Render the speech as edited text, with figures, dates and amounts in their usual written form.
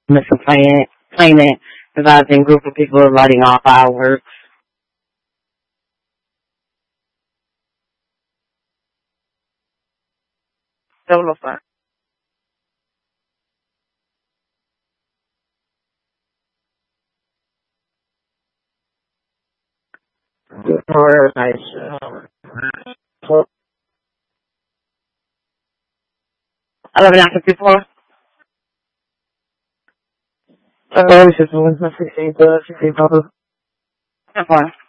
Mr. Claimant advising group of people are writing off hours. Solo fun. Nice. 11 after 54. Oh, it's just 16, 16, Papa. That's fine.